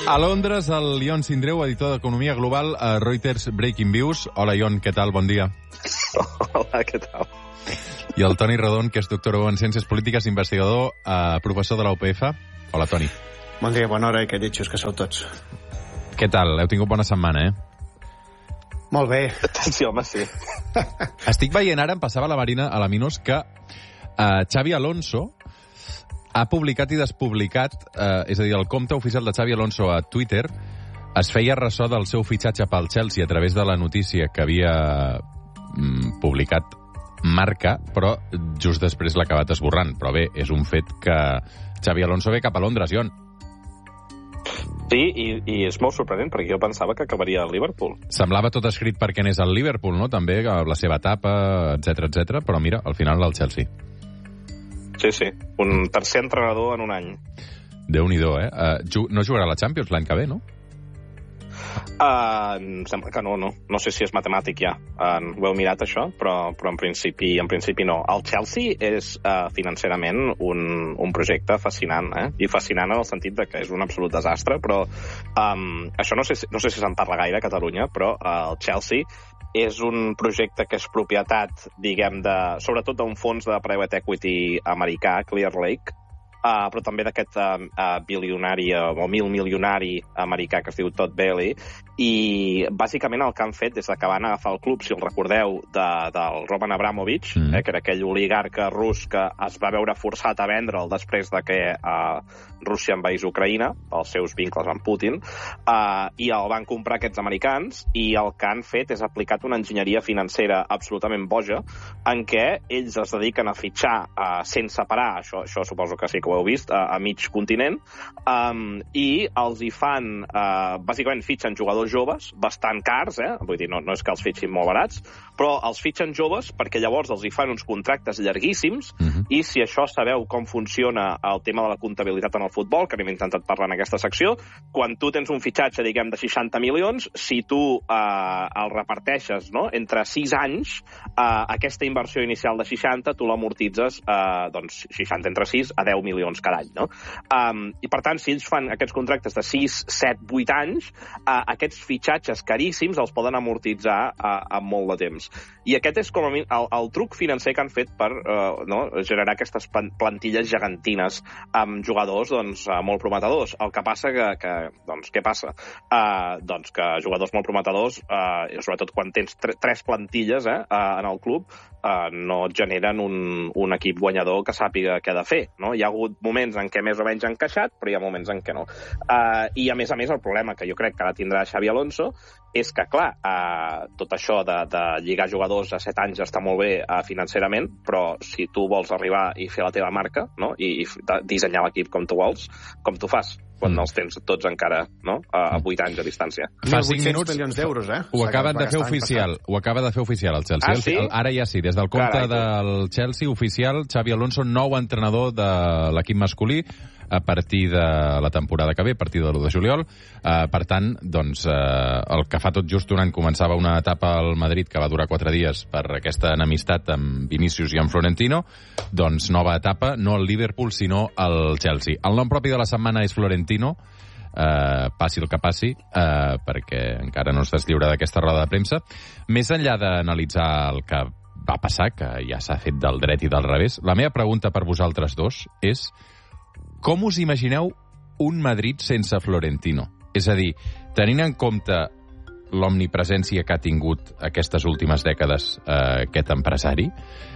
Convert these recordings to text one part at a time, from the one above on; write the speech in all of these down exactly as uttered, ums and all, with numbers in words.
A Londres, el Ion Sindreu, editor d'Economia Global a Reuters Breaking Views. Hola, Ion, què tal? Bon dia. Hola, què tal? I el Toni Redon, que és doctor en Ciències Polítiques, investigador, eh, professor de la U P F. Hola, Toni. Bon dia, bona hora i que lletjos que sou tots. Què tal? Heu tingut bona setmana, eh? Molt bé. Sí, home, sí. Estic veient ara, em passava la Marina a la Minos, que eh, Xavi Alonso ha publicat i despublicat, eh, és a dir, el compte oficial de Xavi Alonso a Twitter es feia ressò del seu fitxatge pel Chelsea a través de la notícia que havia mm, publicat Marca, però just després l'ha acabat esborrant. Però bé, és un fet que Xavi Alonso ve cap a Londres, Ion. Sí, i, i és molt sorprenent, perquè jo pensava que acabaria al Liverpool. Semblava tot escrit perquè anés al Liverpool, no? També, la seva etapa, etcètera, etcètera, però mira, al final al Chelsea. Sí, sí, un tercer entrenador en un any. Déu-n'hi-do, eh? Uh, no jugarà a la Champions l'any que ve, no? Uh, em sembla que no, no. No sé si és matemàtic ja. Uh, ho heu mirat, això, però, però en, principi, en principi no. El Chelsea és uh, financerament un, un projecte fascinant, eh? I fascinant en el sentit de que és un absolut desastre, però um, això no sé, no sé si se'n parla gaire a Catalunya, però uh, el Chelsea és un projecte que és propietat, diguem, de, sobretot d'un fons de private equity americà, Clear Lake, uh, però també d'aquest uh, uh, bilionari uh, o mil milionari americà que es diu Todd Bailey, i bàsicament el que han fet és que van agafar el club, si el recordeu, de, del Roman Abramovich, mm. eh, que era aquell oligarca rus que es va veure forçat a vendre'l després de que uh, Rússia envaís Ucraïna, pels seus vincles amb Putin, uh, i el van comprar aquests americans, i el que han fet és aplicat una enginyeria financera absolutament boja, en què ells es dediquen a fitxar uh, sense parar, això, això suposo que sí que ho heu vist, uh, a mig continent, um, i els hi fan, uh, bàsicament fitxen jugadors joves, bastant cars, eh? Vull dir, no, no és que els fitxin molt barats, però els fitxen joves perquè llavors els hi fan uns contractes llarguíssims, uh-huh. I si això sabeu com funciona el tema de la comptabilitat en el futbol, que n'hem intentat parlar en aquesta secció, quan tu tens un fitxatge, diguem, de seixanta milions, si tu eh, el reparteixes, no?, entre sis anys, eh, aquesta inversió inicial de seixanta, tu l'amortitzes, eh, doncs, seixanta entre sis a deu milions cada any, no? Um, I, per tant, si ells fan aquests contractes de sis, set, vuit anys, eh, aquests fitxatges caríssims els poden amortitzar eh, en molt de temps. I aquest és com a mi el, el truc financer que han fet per eh, no, generar aquestes plantilles gegantines amb jugadors doncs, molt prometedors. El que passa que, que doncs, què passa? Uh, doncs que jugadors molt prometedors, uh, sobretot quan tens tre tres plantilles eh, uh, en el club, uh, no et generen un, un equip guanyador que sàpiga què ha de fer. No? Hi ha hagut moments en què més o menys han encaixat, però hi ha moments en què no. Uh, I, a més a més, el problema que jo crec que ara tindrà Xavi Alonso és que, clar, uh, tot això de, de lligar jugadors a set anys està molt bé uh, financerament, però si tu vols arribar i fer la teva marca, no?, i, i dissenyar l'equip com tu vols, com tu fas, quan mm. els tens tots encara, no?, a vuit anys a distància. Fa cinc minuts milions d'euros, eh? Ho acaben de fer oficial, ho acaba de fer oficial el Chelsea. Ah, sí? El, ara ja sí, des del compte Carai, del Chelsea oficial, Xavi Alonso, nou entrenador de l'equip masculí, a partir de la temporada que ve, a partir de l'u de juliol. Uh, per tant, doncs, uh, el que fa tot just un any començava una etapa al Madrid que va durar quatre dies per aquesta enemistat amb Vinícius i amb Florentino, doncs nova etapa, no al Liverpool, sinó al Chelsea. El nom propi de la setmana és Florentino, uh, passi el que passi, uh, perquè encara no es deslliura d'aquesta roda de premsa. Més enllà d'analitzar el que va passar, que ja s'ha fet del dret i del revés, la meva pregunta per vosaltres dos és: com us imagineu un Madrid sense Florentino? És a dir, tenint en compte l'omnipresència que ha tingut aquestes últimes dècades eh, aquest empresari,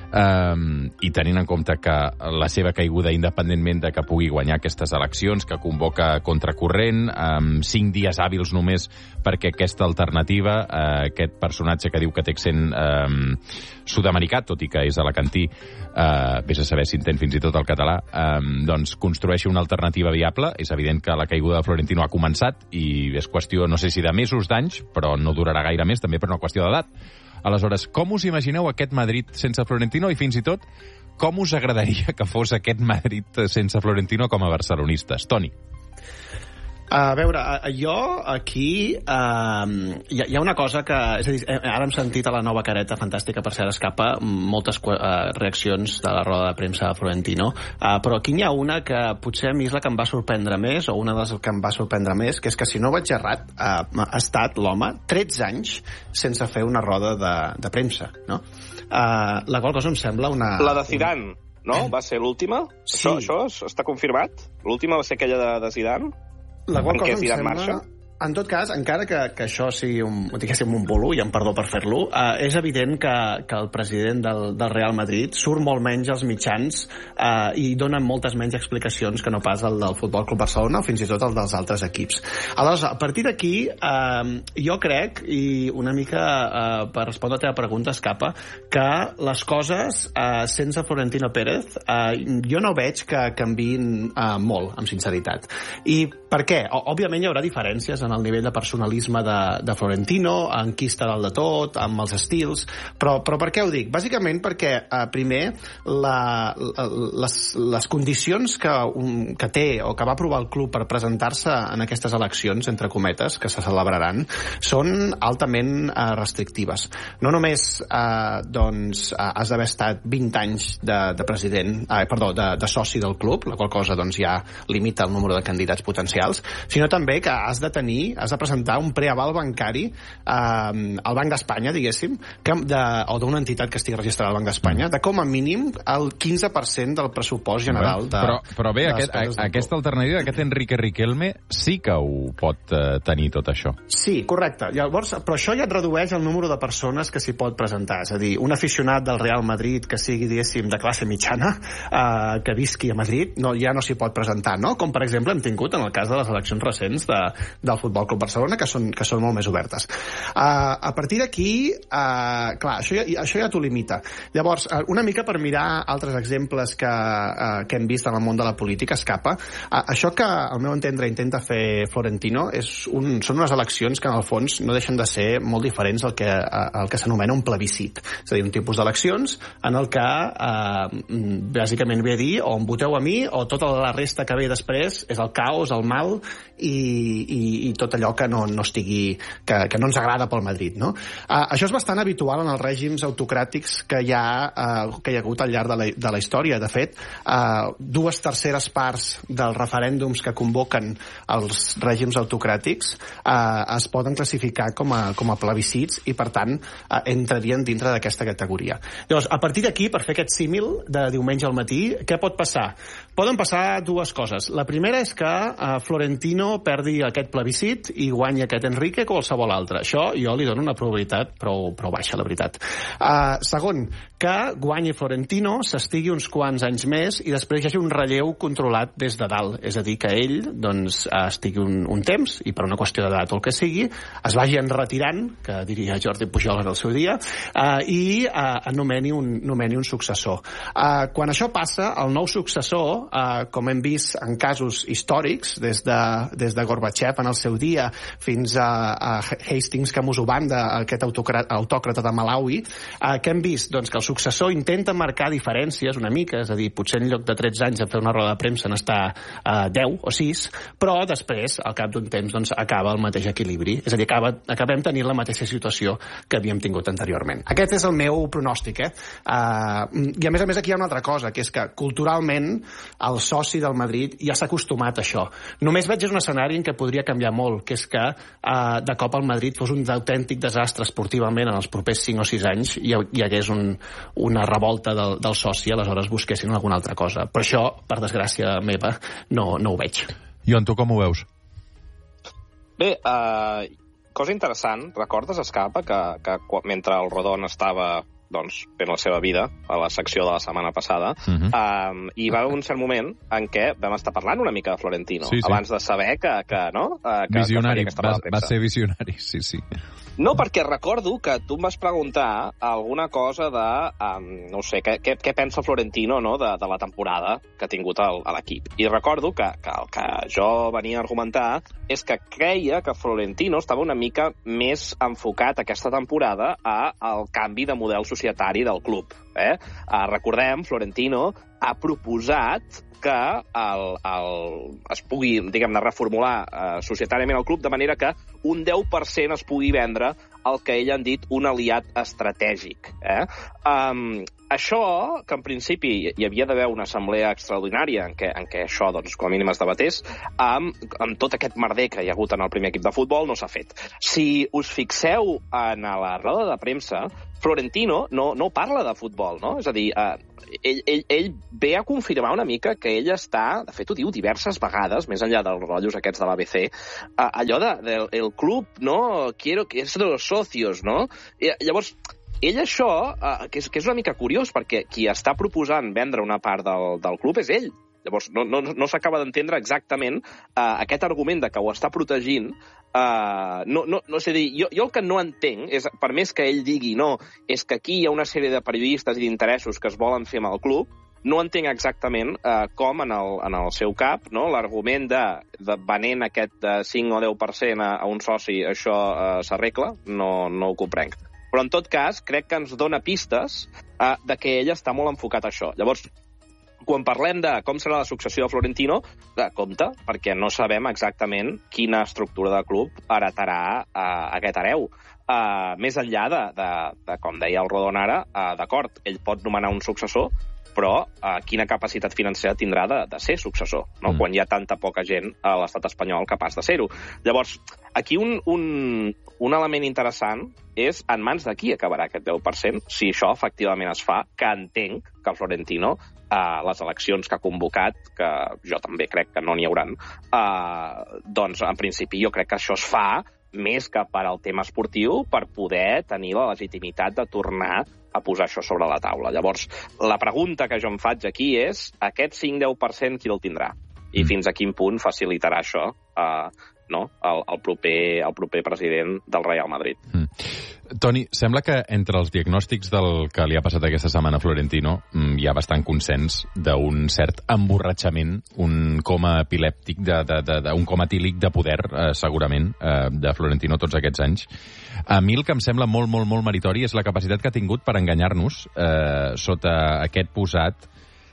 Um, i tenint en compte que la seva caiguda, independentment de que pugui guanyar aquestes eleccions, que convoca contracorrent, amb cinc dies hàbils només perquè aquesta alternativa, uh, aquest personatge que diu que té accent um, sud-americà, tot i que és alacantí, uh, vés a saber si entén fins i tot el català, um, doncs construeixi una alternativa viable. És evident que la caiguda de Florentino ha començat i és qüestió, no sé si de mesos, d'anys, però no durarà gaire més, també per una qüestió d'edat. Aleshores, com us imagineu aquest Madrid sense Florentino i fins i tot com us agradaria que fos aquest Madrid sense Florentino com a barcelonistes? Toni. A veure, jo aquí uh, hi, ha, hi ha una cosa que... És a dir, ara hem sentit a la nova careta fantàstica per ser escapa moltes uh, reaccions de la roda de premsa de Florentino, uh, però aquí n'hi ha una que potser a mi és la que em va sorprendre més, o una de les que em va sorprendre més, que és que, si no vaig errat, uh, ha estat l'home tretze anys sense fer una roda de, de premsa, no? Uh, la qual cosa em sembla una... La de Zidane, no? Va ser l'última? Sí. Això, això està confirmat? L'última va ser aquella de, de Zidane? La qual en cosa què Zidane marxa? En tot cas, encara que, que això sigui un, diguéssim, un bolo, i em perdó per fer-lo, eh, és evident que, que el president del, del Real Madrid surt molt menys als mitjans eh, i dona moltes menys explicacions que no pas el del Futbol Club Barcelona o fins i tot el dels altres equips. Aleshores, a partir d'aquí, eh, jo crec, i una mica eh, per respondre a la teva pregunta, Escapa, que les coses, eh, sense Florentino Pérez, eh, jo no veig que canviïn eh, molt, amb sinceritat. I per què? O, òbviament hi haurà diferències en el nivell de personalisme de, de Florentino, en qui està dalt de tot, amb els estils, però, però per què ho dic? Bàsicament perquè, eh, primer, la, la, les, les condicions que, un, que té o que va aprovar el club per presentar-se en aquestes eleccions, entre cometes, que se celebraran, són altament eh, restrictives. No només eh, doncs, eh, has d'haver estat vint anys de, de president, eh, perdó, de, de soci del club, la qual cosa doncs, ja limita el número de candidats potencials, sinó també que has de tenir has de presentar un preaval bancari eh, al Banc d'Espanya, diguéssim, que de, o d'una entitat que estigui registrada al Banc d'Espanya, de com a mínim el quinze per cent del pressupost general. De, però, però bé, aquest, a, aquesta alternativa, aquest Enrique Riquelme, sí que ho pot eh, tenir tot això. Sí, correcte. Llavors, però això ja et redueix el número de persones que s'hi pot presentar. És a dir, un aficionat del Real Madrid que sigui, diguéssim, de classe mitjana, eh, que visqui a Madrid, no, ja no s'hi pot presentar, no? Com, per exemple, hem tingut en el cas de les eleccions recents de, del Futbol Club Barcelona, que són, que són molt més obertes. Uh, a partir d'aquí, uh, clar, això ja, això ja t'ho limita. Llavors, uh, una mica per mirar altres exemples que, uh, que hem vist en el món de la política, Escapa, uh, això que, al meu entendre, intenta fer Florentino és un, són unes eleccions que, en el fons, no deixen de ser molt diferents al que, uh, al que s'anomena un plebiscit. És a dir, un tipus d'eleccions en el que, uh, bàsicament, ve a dir o em voteu a mi o tota la resta que ve després és el caos, el mal i, i, i tot allò que no, no estigui, que, que no ens agrada pel Madrid, no? Uh, això és bastant habitual en els règims autocràtics que hi ha, uh, que hi ha hagut al llarg de la, de la història. De fet, uh, dues terceres parts dels referèndums que convoquen els règims autocràtics uh, es poden classificar com a, com a plebiscits i, per tant, uh, entrarien dintre d'aquesta categoria. Llavors, a partir d'aquí, per fer aquest símil de diumenge al matí, què pot passar? Poden passar dues coses. La primera és que uh, Florentino perdi aquest plebiscit i guanya aquest Enrique qualsevol altre. Això jo li dono una probabilitat prou, prou baixa, la veritat. Uh, segon, que guanyi Florentino, s'estigui uns quants anys més i després hi hagi un relleu controlat des de dalt. És a dir, que ell doncs, estigui un, un temps i per una qüestió d'edat o el que sigui, es vagi enretirant, que diria Jordi Pujol en el seu dia, uh, i uh, anomeni, un, anomeni un successor. Uh, quan això passa, el nou successor, uh, com hem vist en casos històrics, des de, des de Gorbachev en el seu dia fins a, a Hastings Kamusubanda, aquest autòcrata de Malawi, eh, que hem vist doncs, que el successor intenta marcar diferències una mica, és a dir, potser en lloc de tretze anys a fer una roda de premsa n'està eh, deu o sis, però després, al cap d'un temps, doncs, acaba el mateix equilibri. És a dir, acaba, acabem tenint la mateixa situació que havíem tingut anteriorment. Aquest és el meu pronòstic, eh? Uh, I a més a més aquí hi ha una altra cosa, que és que culturalment el soci del Madrid ja s'ha acostumat a això. Només veig un escenari en què podria canviar molt, que és que uh, de cop el Madrid fos un autèntic desastre esportivament en els propers cinc o sis anys i hi hagués un, una revolta del, del soci, aleshores busquessin alguna altra cosa. Però això, per desgràcia meva, no, no ho veig. Ion, tu com ho veus? Bé, uh, cosa interessant, recordes, Escapa, que, que mentre el Rodon estava doncs, fent la seva vida a la secció de la setmana passada, uh-huh. um, i va haver un cert moment en què vam estar parlant una mica de Florentino, sí, sí. abans de saber que, que no? Uh, que, visionari, que va, va ser visionari, sí, sí. No, perquè recordo que tu em vas preguntar alguna cosa de, um, no sé, què, què, què pensa Florentino, no?, de, de la temporada que ha tingut el, a l'equip. I recordo que, que el que jo venia a argumentar és que creia que Florentino estava una mica més enfocat aquesta temporada a, al canvi de model societari del club. Eh? Uh, recordem, Florentino ha proposat que el, el, es pugui, diguem-ne, reformular eh, societàriament el club de manera que un deu per cent es pugui vendre el que ell han dit un aliat estratègic. Eh? Um, això, que en principi hi havia d'haver una assemblea extraordinària en què, en què això, doncs, com a mínim es debatés, amb, amb tot aquest merder que hi ha hagut en el primer equip de futbol, no s'ha fet. Si us fixeu en la roda de premsa, Florentino no, no parla de futbol, no? És a dir, eh, ell, ell, ell ve a confirmar una mica que ell està, de fet ho diu diverses vegades, més enllà dels rotllos aquests de l'A B C, eh, allò de, del el club, no? Quiero que es de los socios, no? I, llavors, ell això, eh, que, és, que és una mica curiós, perquè qui està proposant vendre una part del, del club és ell. Llavors, no, no, no s'acaba d'entendre exactament uh, aquest argument de que ho està protegint. Uh, no, no, no sé dir, jo, jo el que no entenc és, per més que ell digui no, és que aquí hi ha una sèrie de periodistes i d'interessos que es volen fer amb el club, no entenc exactament uh, com en el, en el seu cap, no, l'argument de, de venent aquest de cinc o deu per cent a, a un soci, això uh, s'arregla, no, no ho comprenc. Però, en tot cas, crec que ens dona pistes uh, de que ell està molt enfocat a això. Llavors, quan parlem de com serà la successió de Florentino, de compte, perquè no sabem exactament quina estructura de club heretarà uh, aquest hereu. Uh, més enllà de, de, de, com deia el Rodon ara, uh, d'acord, ell pot nomenar un successor, però uh, quina capacitat financera tindrà de, de ser successor, no? Mm. Quan hi ha tanta poca gent a l'estat espanyol capaç de ser-ho. Llavors, aquí un, un, un element interessant és en mans de qui acabarà aquest deu per cent, si això efectivament es fa, que entenc que el Florentino, uh, les eleccions que ha convocat, que jo també crec que no n'hi hauran, uh, doncs, en principi, jo crec que això es fa més que per al tema esportiu, per poder tenir la legitimitat de tornar a posar això sobre la taula. Llavors, la pregunta que jo em faig aquí és, aquest cinc deu per cent qui el tindrà? I fins a quin punt facilitarà això eh, no? el, el, proper, el proper president del Real Madrid? Mm. Toni, sembla que entre els diagnòstics del que li ha passat aquesta setmana a Florentino hi ha bastant consens d'un cert emborratxament, un coma epilèptic, de, de, de, de, un coma etílic de poder, eh, segurament, eh, de Florentino tots aquests anys. A mi el que em sembla molt, molt, molt meritori és la capacitat que ha tingut per enganyar-nos eh, sota aquest posat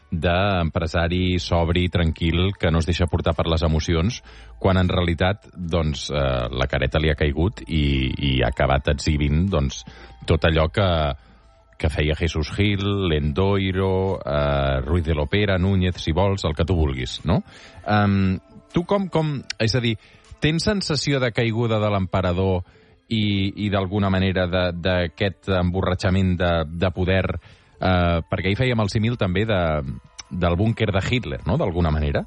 d'empresari sobri, tranquil, que no es deixa portar per les emocions, quan en realitat doncs, eh, la careta li ha caigut i, i ha acabat exhibint doncs, tot allò que, que feia Jesús Gil, Lendoiro, eh, Ruiz de Lopera, Núñez, si vols, el que tu vulguis, no? Um, tu com, com... És a dir, tens sensació de caiguda de l'emperador i, i d'alguna manera d'aquest emborratxament de, de poder... Uh, perquè hi fèiem el símil també de, del búnquer de Hitler, no?, d'alguna manera.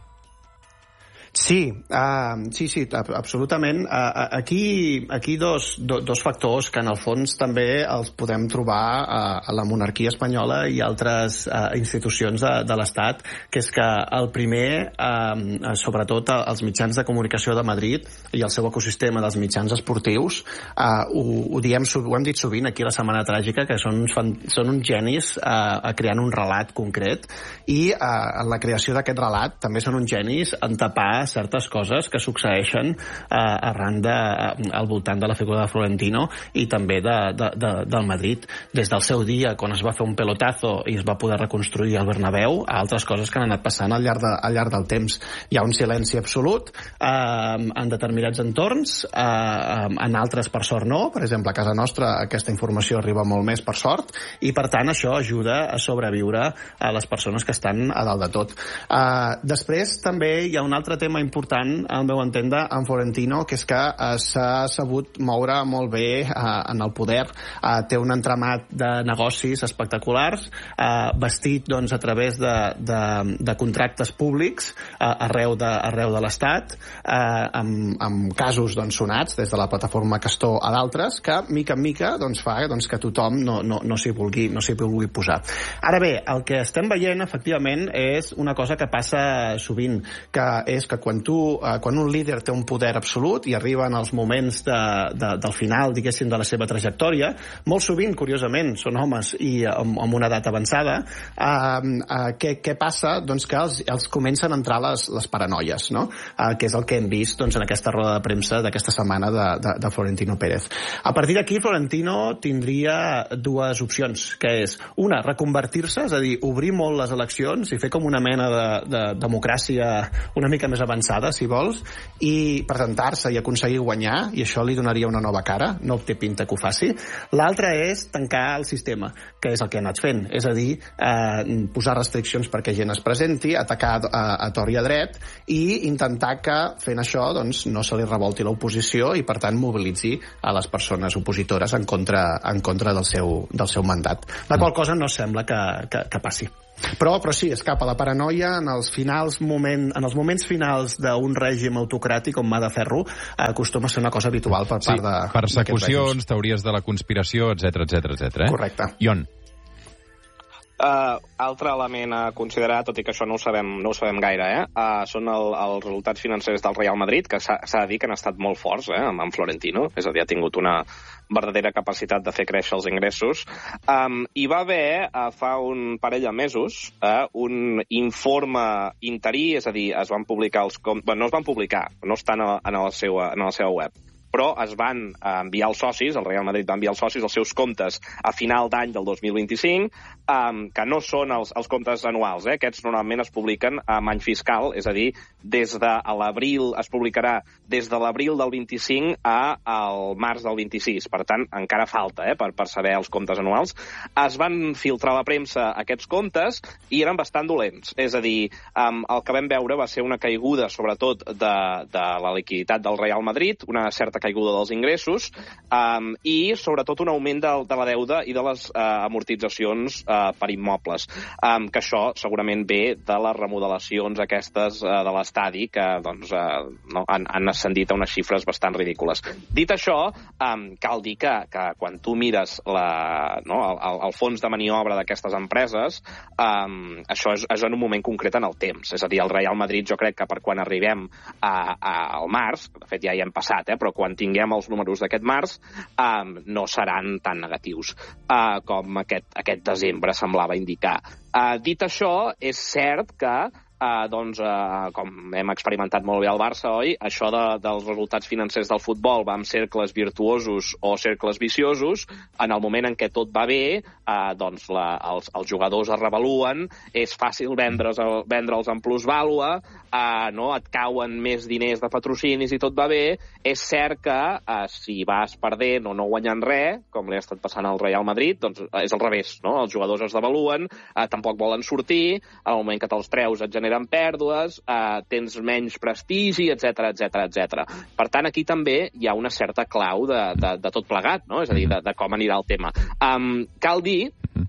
Sí, uh, sí, sí, absolutament. Uh, aquí aquí dos, do, dos factors que en el fons també els podem trobar uh, a la monarquia espanyola i altres uh, institucions de, de l'Estat, que és que el primer, uh, sobretot els mitjans de comunicació de Madrid i el seu ecosistema dels mitjans esportius, uh, ho, ho, diem, ho hem dit sovint aquí a la Setmana Tràgica, que són, són uns genis uh, creant un relat concret, i uh, en la creació d'aquest relat també són uns genis en tapar certes coses que succeeixen eh, arran de, eh, al voltant de la figura de Florentino i també de, de, de, del Madrid. Des del seu dia, quan es va fer un pelotazo i es va poder reconstruir el Bernabéu, a altres coses que han anat passant al llarg, de, al llarg del temps. Hi ha un silenci absolut eh, en determinats entorns, eh, en altres per sort no. Per exemple, a casa nostra aquesta informació arriba molt més per sort i per tant això ajuda a sobreviure a les persones que estan a dalt de tot. Eh, després també hi ha un altre tema important, al meu entendre, en Florentino, que és que eh, s'ha sabut moure molt bé eh, en el poder. Eh, té un entramat de negocis espectaculars, eh, vestit doncs, a través de, de, de contractes públics eh, arreu de, arreu de l'Estat, eh, amb, amb casos doncs, sonats, des de la plataforma Castor a d'altres, que mica en mica doncs, fa doncs, que tothom no, no, no s'hi vulgui, no s'hi vulgui posar. Ara bé, el que estem veient, efectivament, és una cosa que passa sovint, que és que que quan tu, eh, quan un líder té un poder absolut i arriben els moments de, de, del final, diguéssim, de la seva trajectòria, molt sovint, curiosament, són homes i amb, amb una edat avançada, eh, eh, què, què passa? Doncs que els, els comencen a entrar les, les paranoies, no? Eh, que és el que hem vist doncs, en aquesta roda de premsa d'aquesta setmana de, de, de Florentino Pérez. A partir d'aquí, Florentino tindria dues opcions, que és, una, reconvertir-se, és a dir, obrir molt les eleccions i fer com una mena de, de democràcia una mica més avançada, si vols, i presentar-se i aconseguir guanyar, i això li donaria una nova cara, no té pinta que ho faci. L'altra és tancar el sistema, que és el que ha anat fent, és a dir, eh, posar restriccions perquè gent es presenti, atacar a, a tort i a dret, i intentar que, fent això, doncs, no se li revolti l'oposició i, per tant, mobilitzi a les persones opositores en contra, en contra del, seu, del seu mandat. La qual cosa no sembla que, que, que passi. Però, però sí, escapa la paranoia en els finals moment, en els moments finals d'un règim autocràtic com mà de ferro, acostuma a ser una cosa habitual per part sí, de persecucions, teories de la conspiració, etc etc etc. Eh? Correcte. Ion. Uh, altre element a considerar, tot i que això no ho sabem, no ho sabem gaire, eh? uh, són el, els resultats financers del Real Madrid, que s'ha de dir que han estat molt forts eh? amb, amb Florentino, és a dir, ha tingut una verdadera capacitat de fer créixer els ingressos. Um, hi va haver, uh, fa un parell de mesos, uh, un informe interí, és a dir, es van publicar els comptes... Bueno, no es van publicar, no estan a, a, la seva, a la seva web, però es van enviar els socis, el Real Madrid va enviar els socis els seus comptes a final d'any del dos mil vint-i-cinc, um, que no són els, els comptes anuals, eh? Aquests normalment es publiquen amb any fiscal, és a dir, des de l'abril, es publicarà des de l'abril del vint-i-cinc a al març del vint-i-sis, per tant, encara falta eh, per, per saber els comptes anuals. Es van filtrar a la premsa aquests comptes i eren bastant dolents, és a dir, um, el que vam veure va ser una caiguda, sobretot, de, de la liquiditat del Real Madrid, una certa caiguda dels ingressos um, i, sobretot, un augment de, de la deuda i de les uh, amortitzacions uh, per immobles. Um, que això segurament ve de les remodelacions aquestes uh, de l'estadi que doncs, uh, no, han, han ascendit a unes xifres bastant ridícules. Dit això, um, cal dir que, que quan tu mires la, no, el, el fons de maniobra d'aquestes empreses, um, això és, és en un moment concret en el temps. És a dir, el Real Madrid jo crec que per quan arribem a, a, al març, de fet ja hi hem passat, eh, però quan tinguem els números d'aquest març, um, no seran tan negatius uh, com aquest, aquest desembre semblava indicar. Uh, dit això, és cert que Uh, doncs, uh, com hem experimentat molt bé al Barça, oi? Això de, dels resultats financers del futbol va amb cercles virtuosos o cercles viciosos. En el moment en què tot va bé, uh, doncs la, els, els jugadors es revaluen, és fàcil vendre'ls vendre'ls en plusvàlua, uh, no? Et cauen més diners de patrocinis i tot va bé. És cert que uh, si vas perdent o no guanyant res, com li ha estat passant al Real Madrid, doncs uh, és al revés, no? Els jugadors es devaluen, uh, tampoc volen sortir, al moment que te'ls treus et generen eren pèrdues, eh, tens menys prestigi, etc etc etc. Per tant, aquí també hi ha una certa clau de, de, de tot plegat, no? És a dir, de, de com anirà el tema. Um, cal dir,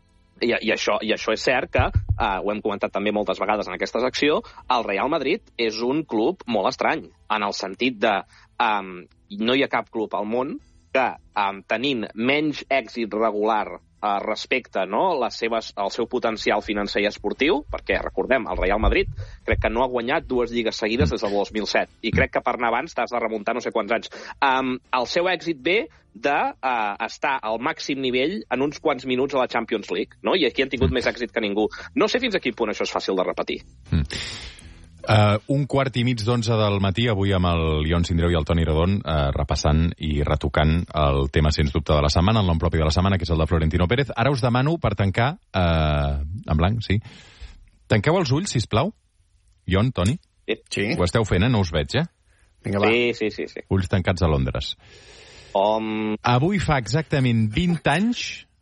i, i, això, i això és cert que, uh, ho hem comentat també moltes vegades en aquesta secció, el Real Madrid és un club molt estrany, en el sentit de um, no hi ha cap club al món que, um, tenint menys èxit regular Uh, respecte no, les seves, el seu potencial financer i esportiu, perquè, recordem, el Real Madrid crec que no ha guanyat dues lligues seguides des del dos mil set, i crec que per anar abans t'has de remuntar no sé quants anys. Um, el seu èxit ve d'estar uh, al màxim nivell en uns quants minuts a la Champions League, no? I aquí han tingut més èxit que ningú. No sé fins a quin punt això és fàcil de repetir. Mm. Uh, un quart i mig d'onze del matí, avui amb el Ion Sindreu i el Toni Redon, uh, repassant i retocant el tema, sens dubte, de la setmana, el nom propi de la setmana, que és el de Florentino Pérez. Ara us demano, per tancar, uh, en blanc, sí, tanqueu els ulls, sisplau. Ion, Toni? Sí. Ho esteu fent, eh? No us veig, eh? Vinga, va. Sí, sí, sí, sí. Ulls tancats a Londres. Um... Avui fa exactament vint anys,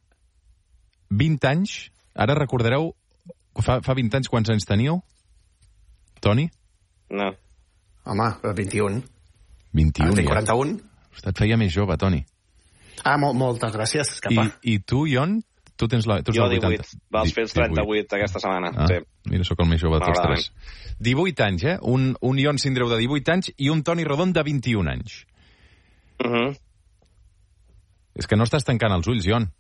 vint anys, ara recordareu, fa, fa vint anys quants anys teníeu? Toni? No. Home, vint-i-un. vint-i-un, ah, ja. quaranta-un? Hosta, et feia més jove, Toni. Ah, mo moltes gràcies, capà. I, I tu, Ion? Tu tens la, tu jo divuit, vas fer els trenta-vuit aquesta setmana. Ah, sí. Mira, sóc el més jove de tots tres. divuit anys, eh? Un, un Ion Sindreu de divuit anys i un Toni Redon de vint-i-un anys. Uh -huh. És que no estàs tancant els ulls, Ion.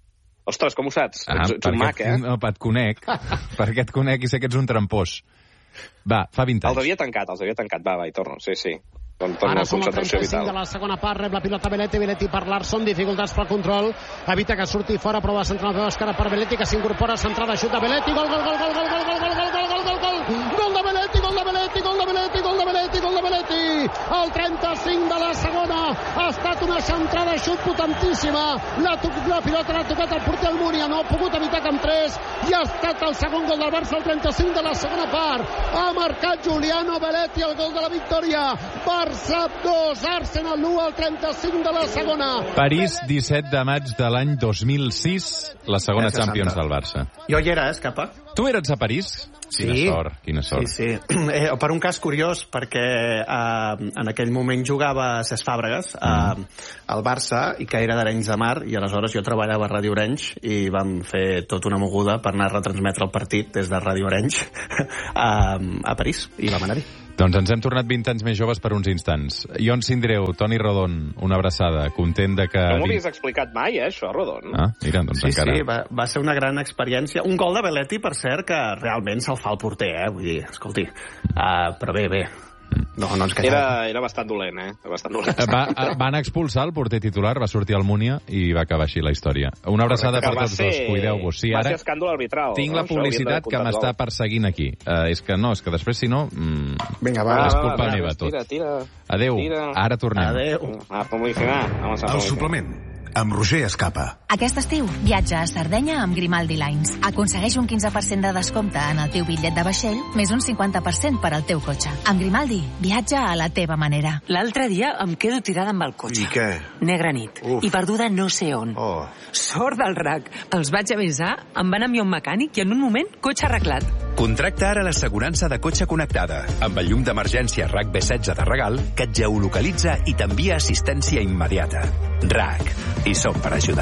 Ostres, com ho saps? Ah, ets, ets un mac, eh? No, et conec, perquè et conec i sé que ets un trampós. Va, fa vint anys. Els havia tancat, els havia tancat. Va, va, i torno. Sí, sí. Ara som al trenta-cinc de la segona part, rep la pilota Belletti, Belletti per Larsson, dificultats pel control, evita que surti fora, prova de centrar la esquerra per Belletti, que s'incorpora, centrada, xut de Belletti, gol, gol, gol, gol, gol, gol, gol, gol, gol, gol, gol, gol, gol, gol de Belletti, gol de Belletti, gol de Belletti, gol de Belletti, gol de Belletti, el trenta-cinc de la segona, ha estat una centrada, xut potentíssima, la, la pilota l'ha tocat el porter Almunia, no ha pogut evitar que entrés, i ha estat el segon gol del Barça, el trenta-cinc de la segona part, ha marcat Giuliano Belletti el gol de la victòria, Barça dos, Arsenal u, al trenta-cinc de la segona. París, disset de maig de l'any dos mil sis, la segona Champions del Barça. Jo hi era, eh, Escapa? Tu eres a París? Sí. Quina sort, quina sort. Sí, sí. Eh, per un cas curiós, perquè eh, en aquell moment jugava Cesc Fàbregas eh, al Barça, i que era d'Arenys de Mar, i aleshores jo treballava a Ràdio Orenys i vam fer tota una moguda per anar a retransmetre el partit des de Ràdio Orenys a, a París, i vam anar-hi. Doncs ens hem tornat vint anys més joves per uns instants. Ion Sindreu, Toni Rodon, una abraçada, content de que... No m'ho havies explicat mai, eh, això, Rodon. Ah, mira, doncs sí, encara... Sí, va, va ser una gran experiència. Un gol de Belletti, per cert, que realment se'l fa el porter, eh? Vull dir, escolti, uh, però bé, bé. No, no ens queixem. Era, era bastant dolent, eh? Bastant dolent. Va, van expulsar el porter titular, va sortir al Múnia i va acabar així la història. Una abraçada per tots dos, cuideu-vos. Sí, va ara ser escàndol arbitral. tinc la publicitat que m'està perseguint aquí. Uh, és que no, és que després, si no... Mm, Vinga, va. És culpa va, va, meva, tot. Tira, tira. Adéu, tira. ara tornem. Adéu. A publicitar. Vamos a El suplement, amb Roger Escapa. Aquest estiu, viatja a Sardenya amb Grimaldi Lines. Aconsegueix un quinze per cent de descompte en el teu bitllet de vaixell, més un cinquanta per cent per al teu cotxe. Amb Grimaldi, viatja a la teva manera. L'altre dia em quedo tirada amb el cotxe. I què? Negra nit. Uf. I perduda no sé on. Oh. Sort del R A C. Els vaig avisar, em van enviar un mecànic i en un moment, cotxe arreglat. Contracta ara l'assegurança de cotxe connectada, amb el llum d'emergència R A C B setze de regal, que et geolocalitza i t'envia assistència immediata. R A C. I som per ajudar.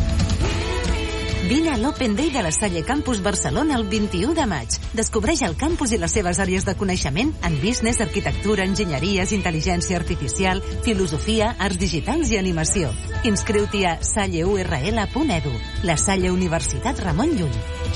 Vine a l'Open Day de la Salle Campus Barcelona el vint-i-u de maig. Descobreix el campus i les seves àrees de coneixement en business, arquitectura, enginyeries, intel·ligència artificial, filosofia, arts digitals i animació. Inscriu-t'hi a salle u erre ele punt edu. La Salle Universitat Ramon Llull.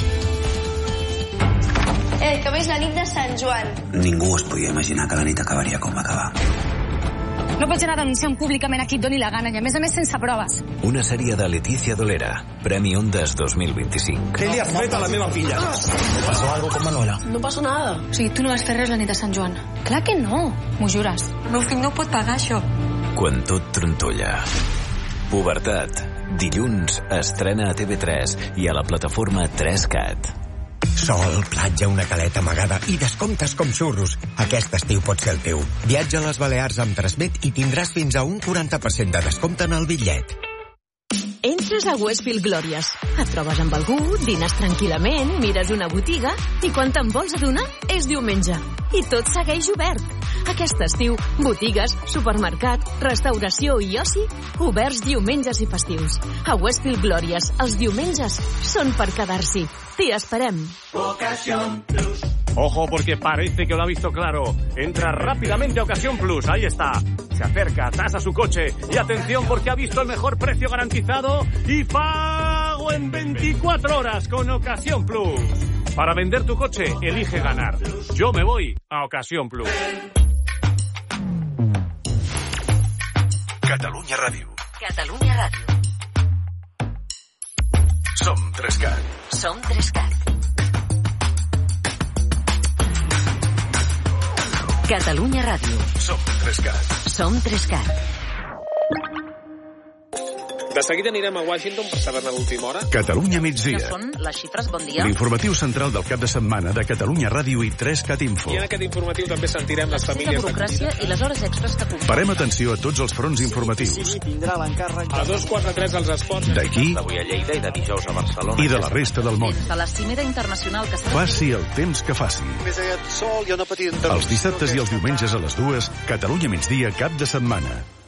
Eh, que veig la nit de Sant Joan. Ningú es podia imaginar que la nit acabaria com va acabar. No pots anar denunciant públicament a qui et doni la gana, i a més a més sense proves. Una sèrie de Letícia Dolera, Premi Ondas dos mil vint-i-cinc. Què li has fet a la meva filla? ¿Pasó algo con Manuela? No passa nada. O sigui, tu no vas fer res la nit de Sant Joan. Clar que no, m'ho jures. El meu fill no pot pagar això. Quan tot trontolla. Pubertat. Dilluns estrena a T V tres i a la plataforma tres cat. Sol, platja, una caleta amagada i descomptes com xurros. Aquest estiu pot ser el teu. Viatja a les Balears amb Transmet i tindràs fins a un quaranta per cent de descompte en el bitllet. Entres a Westfield Glòries. Et trobes amb algú, dines tranquil·lament, mires una botiga i quan te'n vols adonar és diumenge. I tot segueix obert. Aquest estiu, botigues, supermercat, restauració i oci, oberts diumenges i festius. A Westfield Glòries, els diumenges són per quedar-s'hi. T'hi esperem. Ocasión Plus. Ojo, porque parece que lo ha visto claro. Entra rápidamente a Ocasión Plus. Ahí está. Se acerca, tasa su coche. Y atención, porque ha visto el mejor precio garantizado y pago en veinticuatro horas con Ocasión Plus. Para vender tu coche, elige ganar. Yo me voy a Ocasión Plus. Catalunya Ràdio. Catalunya Ràdio. Som tres cat. Som tres cat. Catalunya Ràdio. Som tres cat. Som tres cat. De seguida anirem a Washington per saber-ne l'última hora. Catalunya migdia. Que són les xifres, bon dia. L'informatiu central del cap de setmana de Catalunya Ràdio i tres cat Info. I en aquest informatiu també sentirem les famílies... La burocràcia i les hores extres que comporten. Parem atenció a tots els fronts informatius. A dos quaranta tres els esports. D'aquí D'avui a Lleida i de dijous a Barcelona. i de la resta del món. De la cimera internacional que s'ha... Faci el temps que faci. Els dissabtes i els diumenges a les dues, Catalunya migdia, cap de setmana.